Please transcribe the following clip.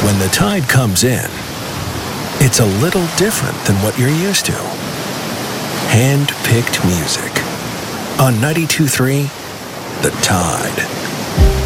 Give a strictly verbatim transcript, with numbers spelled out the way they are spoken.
when the tide comes in, it's a little different than what you're used to. Hand-picked music. On ninety-two point three, The Tide.